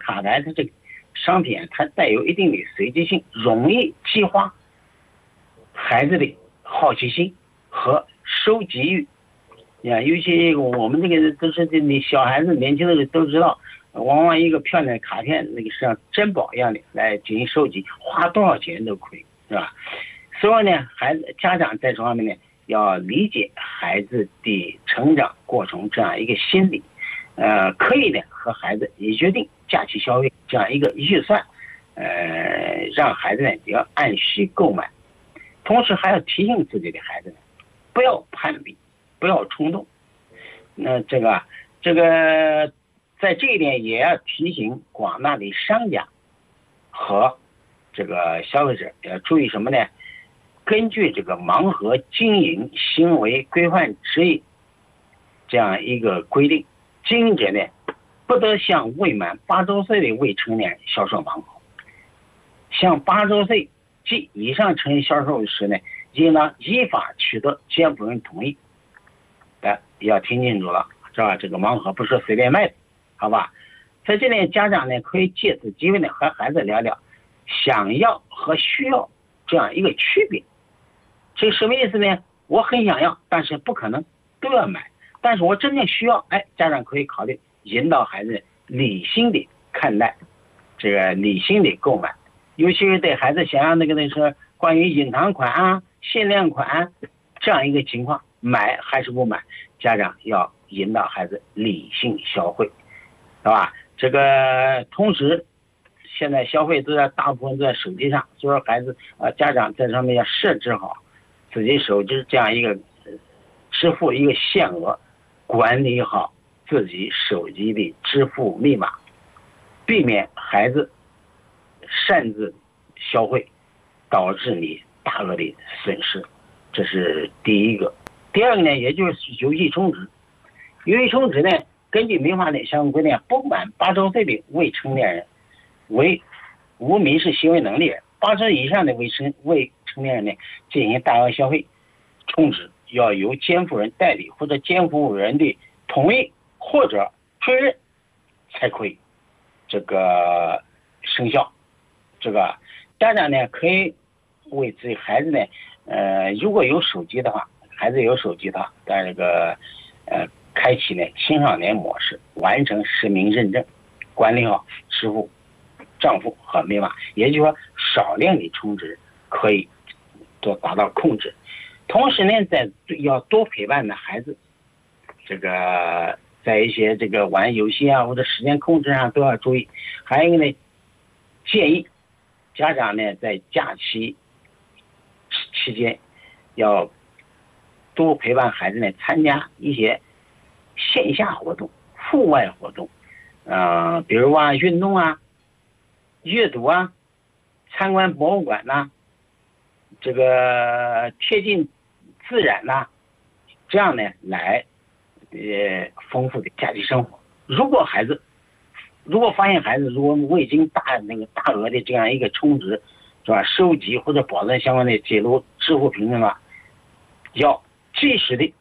卡牌它这个商品它带有一定的随机性，容易激化孩子的好奇心和收集欲。尤其我们这个都是你小孩子年轻的人都知道，往往一个漂亮的卡片那个像珍宝一样的来进行收集，花多少钱都亏，是吧？所以呢，家长在这方面呢要理解孩子的成长过程这样一个心理，可以呢和孩子也决定假期消费这样一个预算，让孩子呢要按需购买，同时还要提醒自己的孩子呢不要攀比，不要冲动。那这个在这一点也要提醒广大的商家和这个消费者要注意什么呢？根据这个盲盒经营行为规范之一这样一个规定，经营者呢不得向未满8周岁的未成年人销售盲盒，向8周岁及以上成人销售时呢，应当依法取得监护人同意。要听清楚了，是吧？这个盲盒不是随便卖的，好吧？在这里，家长呢可以借此机会呢和孩子聊聊想要和需要这样一个区别。这什么意思呢？我很想要，但是不可能都要买，但是我真正需要，家长可以考虑引导孩子理性的看待，这个理性的购买，尤其是对孩子想要那个是关于隐藏款啊、限量款这样一个情况，买还是不买，家长要引导孩子理性消费，是吧？这个同时现在消费大部分都在手机上，所以说孩子家长在上面要设置好自己手机这样一个支付一个限额，管理好自己手机的支付密码，避免孩子擅自消费导致你大额的损失，这是第一个。第二个呢，也就是游戏充值。游戏充值呢，根据民法的相关规定，不满8周岁的未成年人为无民事行为能力人，8岁以上的未成年人呢进行大额消费充值，要由监护人代理或者监护人的同意或者确认才可以这个生效。这个家长呢可以为自己孩子呢，如果有手机的话，孩子有手机的话，在这个开启呢青少年模式，完成实名认证，管理好支付账户和密码，也就是说少量的充值可以多达到控制。同时呢，要多陪伴的孩子，这个在一些这个玩游戏啊或者时间控制上都要注意。还有一个呢，建议家长呢在假期期间要多陪伴孩子呢参加一些线下活动、户外活动，比如运动啊、阅读啊、参观博物馆呐，这个贴近自然呐，这样呢来丰富的假期生活。如果发现孩子如果未经大额的这样一个充值，是吧？收集或者保存相关的记录支付凭证吧，要及时的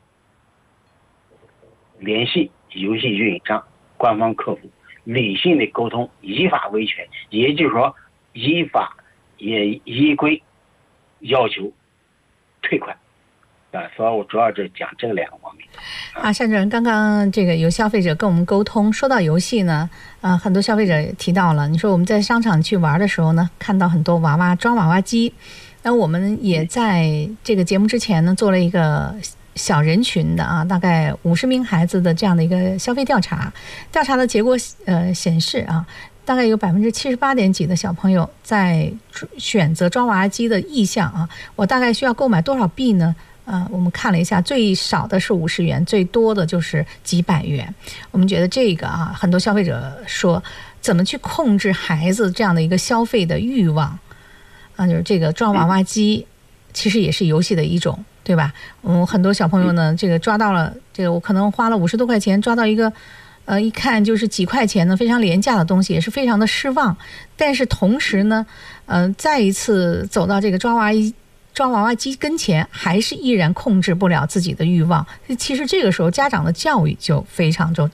联系游戏运营商、官方客服，理性的沟通，依法维权，也就是说依法也依规要求退款。所以我主要是讲这两个方面。 单主任，刚刚这个有消费者跟我们沟通，说到游戏呢，很多消费者提到了，你说我们在商场去玩的时候呢，看到很多装娃娃机，那我们也在这个节目之前呢做了一个小人群的大概50名孩子的这样的一个消费调查，调查的结果显示大概有78点几的小朋友在选择装娃娃机的意向我大概需要购买多少币呢？我们看了一下，最少的是50元，最多的就是几百元。我们觉得这个很多消费者说，怎么去控制孩子这样的一个消费的欲望就是这个装娃娃机其实也是游戏的一种，对吧？很多小朋友呢，这个抓到了这个，我可能花了50多块钱抓到一个一看就是几块钱的非常廉价的东西，也是非常的失望。但是同时呢再一次走到这个装娃娃机跟前，还是依然控制不了自己的欲望。其实这个时候家长的教育就非常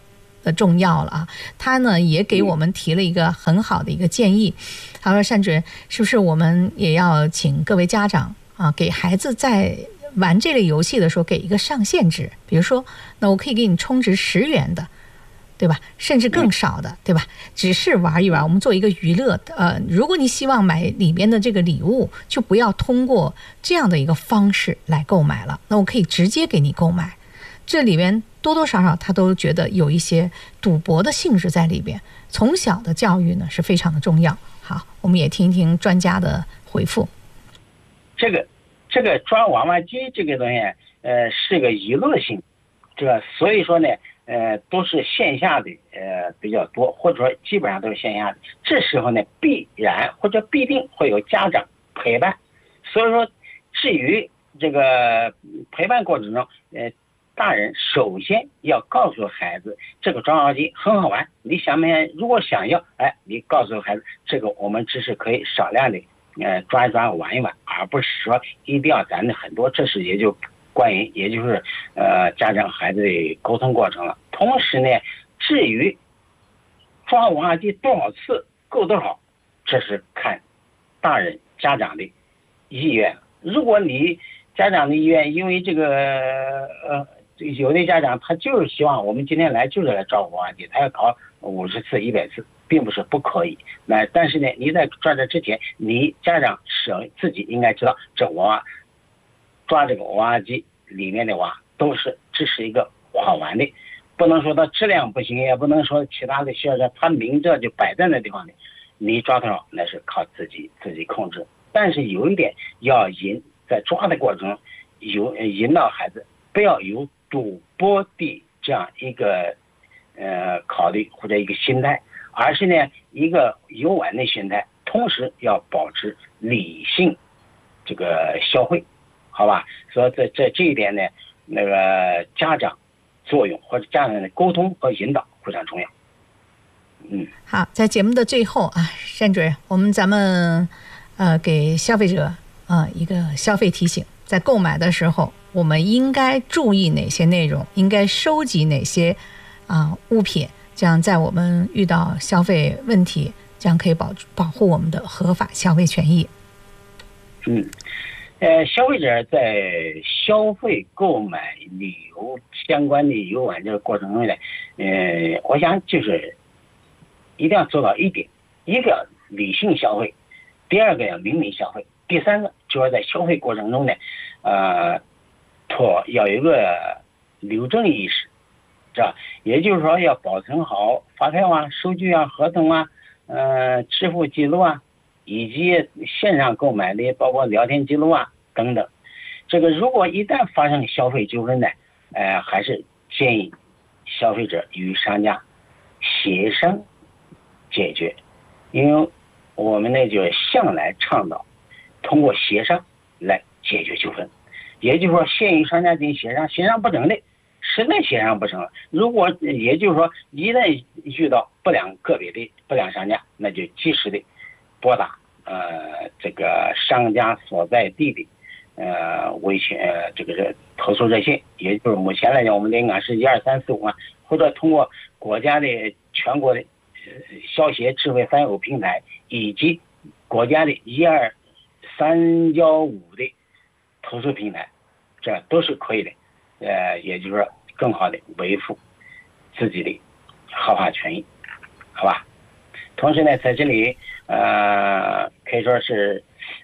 的重要了啊。他呢也给我们提了一个很好的一个建议，他说单主任，是不是我们也要请各位家长啊，给孩子在玩这类游戏的时候给一个上限值，比如说那我可以给你充值10元的，对吧？甚至更少的，对吧？只是玩一玩，我们做一个娱乐。如果你希望买里面的这个礼物，就不要通过这样的一个方式来购买了。那我可以直接给你购买。这里边多多少少他都觉得有一些赌博的性质在里边。从小的教育呢是非常的重要。好，我们也听一听专家的回复。 这个抓娃娃机这个东西，是个娱乐性，所以说呢。都是线下的比较多，或者说基本上都是线下的。这时候呢，必然或者必定会有家长陪伴。所以说，至于这个陪伴过程中，大人首先要告诉孩子，这个抓娃娃机很好玩，你想不想？如果想要，你告诉孩子，这个我们只是可以少量的抓一抓玩一玩，而不是说一定要攒的很多。这是也就是家长孩子的沟通过程了。同时呢，至于抓娃娃机多少次够多少，这是看大人家长的意愿。如果你家长的意愿，因为这个有的家长他就是希望我们今天来就是来抓娃娃机，他要搞50次100次，并不是不可以。但是呢，你在抓这之前，你家长自己应该知道，抓这个娃娃机里面的娃只是一个好玩的，不能说它质量不行，也不能说其他的需要它明着就摆在那地方的，你抓多少那是靠自己控制。但是有一点要在抓的过程中引导孩子，不要有赌博的这样一个考虑或者一个心态，而是呢一个游玩的心态，同时要保持理性这个消费。好吧，所以在这一点呢，那个家长作用或者家长的沟通和引导非常重要。 好，在节目的最后啊，单主任，咱们给消费者一个消费提醒，在购买的时候，我们应该注意哪些内容，应该收集哪些物品，这样在我们遇到消费问题，这样可以保护我们的合法消费权益。 消费者在消费购买旅游相关的游玩这个过程中呢，我想就是一定要做到一点，一个要理性消费，第二个要灵敏消费，第三个就是在消费过程中呢，要有一个留证意识，是吧？也就是说要保存好发票啊、收据啊、合同啊、支付记录啊，以及线上购买的包括聊天记录啊等等。这个如果一旦发生消费纠纷呢，还是建议消费者与商家协商解决，因为我们呢就向来倡导通过协商来解决纠纷。也就是说，先与商家进行协商，协商不成的，实在协商不成了，如果也就是说一旦遇到个别的不良商家，那就及时的拨打这个商家所在地的这个投诉热线，也就是目前来讲我们的应该是12345啊，或者通过国家的全国的消协智慧315平台以及国家的12315的投诉平台，这都是可以的。也就是说更好的维护自己的合法权益，好吧？同时呢，在这里可以说是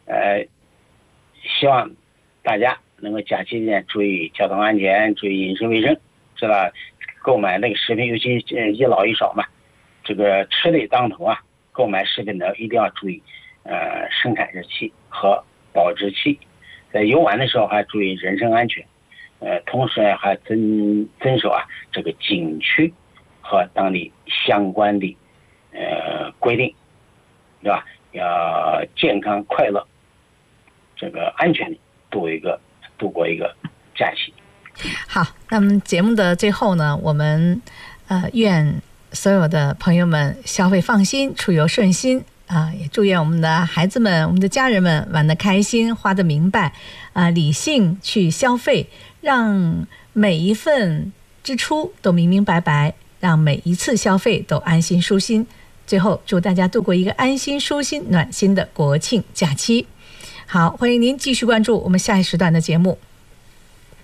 希望大家能够假期间注意交通安全，注意饮食卫生，知道购买那个食品，尤其一老一少嘛，这个吃的当头啊，购买食品的一定要注意生产日期和保质期，在游玩的时候还注意人身安全，同时呢还遵守这个景区和当地相关的规定，对吧？要健康快乐，这个安全的度过一个假期。 好，那么节目的最后呢，我们愿所有的朋友们消费放心，出游顺心也祝愿我们的孩子们、我们的家人们玩得开心，花得明白理性去消费，让每一份支出都明明白白， 让每一次消费都安心舒心。最后祝大家度过一个安心舒心暖心的国庆假期。好，欢迎您继续关注我们下一时段的节目。